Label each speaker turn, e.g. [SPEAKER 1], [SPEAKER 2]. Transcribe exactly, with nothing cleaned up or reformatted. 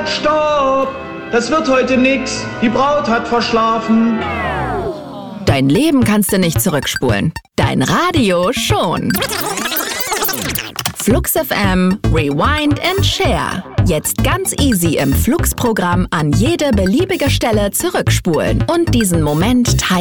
[SPEAKER 1] Stopp! Das wird heute nix. Die Braut hat verschlafen.
[SPEAKER 2] Dein Leben kannst du nicht zurückspulen. Dein Radio schon. Flux F M, Rewind and Share. Jetzt ganz easy im Flux-Programm an jede beliebige Stelle zurückspulen und diesen Moment teilen.